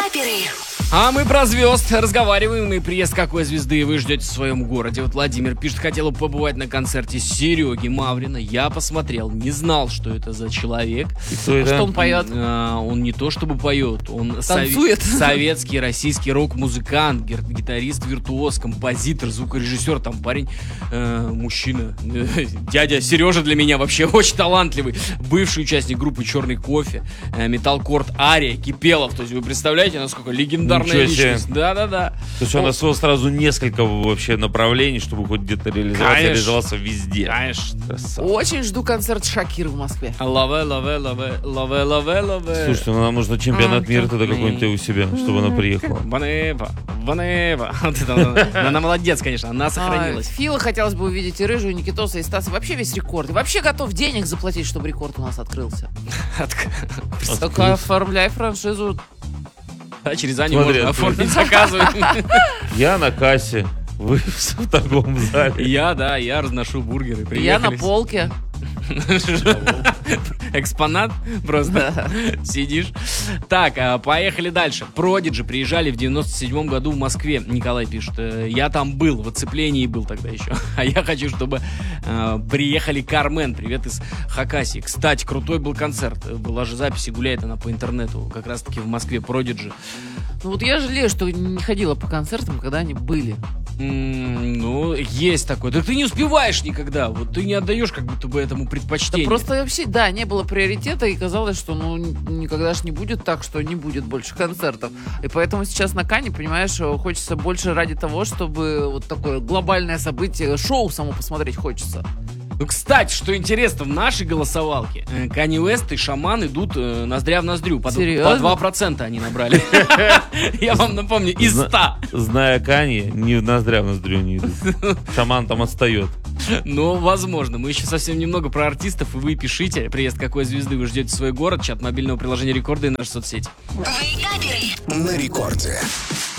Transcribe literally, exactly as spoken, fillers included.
Вейкаперы. А мы про звезд разговариваем, и приезд какой звезды вы ждете в своем городе. Вот Владимир пишет, хотел бы побывать на концерте Сереги Маврина. Я посмотрел, не знал, что это за человек. И кто это? Что он поет? А, он не то чтобы поет, он Танцует. сове- советский, российский рок-музыкант, гир- гитарист, виртуоз, композитор, звукорежиссер, там парень, э, мужчина, э, дядя Сережа для меня вообще очень талантливый, бывший участник группы «Черный кофе», э, металкорд Ария, Кипелов. То есть вы представляете, насколько легендарная Ничего себе. личность. Да-да-да. То есть он освоил сразу несколько вообще направлений, чтобы хоть где-то реализоваться, Конечно. реализовался везде. Конечно. Красава. Очень жду концерт Шакиры в Москве. Лаве, лаве, лаве, лаве, лаве, лаве. Слушайте, ну нам нужно чемпионат А, мира тогда как- какой-нибудь у себя, чтобы она приехала. Ванева, Ванева. Вот это она, она молодец, конечно, она сохранилась. А, Фила хотелось бы увидеть, и Рыжую, и Никитоса, и Стаса. Вообще весь рекорд. И вообще готов денег заплатить, чтобы рекорд у нас открылся. Только оформляй франшизу. Да, через Аню Смотри, можно ты- оформить заказывать. Я на кассе, вы в торговом зале. Я, да, я разношу бургеры. Я на Приехали. полке. Экспонат просто сидишь. Так, а, поехали дальше. Продиджи приезжали в девяносто седьмом году в Москве. Николай пишет, э, я там был, в оцеплении был тогда еще. А я хочу, чтобы э, приехали Кармен. Привет из Хакасии. Кстати, крутой был концерт. Была же запись, и гуляет она по интернету. Как раз таки в Москве Продиджи. Ну вот я жалею, что не ходила по концертам, когда они были. М, Ну, есть такое. Да ты не успеваешь никогда. Вот ты не отдаешь как будто бы этому Да предпочтение. просто вообще, да, не было приоритета, и казалось, что ну никогда ж не будет так, что не будет больше концертов. И поэтому сейчас на Кане, понимаешь, хочется больше ради того, чтобы вот такое глобальное событие, шоу само посмотреть хочется. Ну, кстати, что интересно, в нашей голосовалке э, Канье Уэст и Шаман идут э, ноздря в ноздрю. По, Серьезно? по два процента они набрали. Я вам напомню, из ста. Зная Канье, ни в ноздря в ноздрю не идут. Шаман там отстает. Ну, возможно. Мы еще совсем немного про артистов, и вы пишите. Приезд какой звезды вы ждете в свой город, чат мобильного приложения Рекорда и наши соцсети. Вейкаперы. На рекорде.